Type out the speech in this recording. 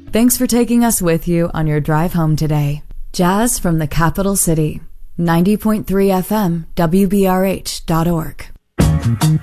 Thanks for taking us with you on your drive home today. Jazz from the capital city. 90.3 FM, WBRH.org.